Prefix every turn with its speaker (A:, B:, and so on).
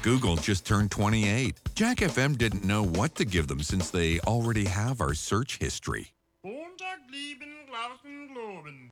A: Google just turned 28. Jack FM didn't know what to give them since they already have our search history.
B: Montag lieben Glauben globen.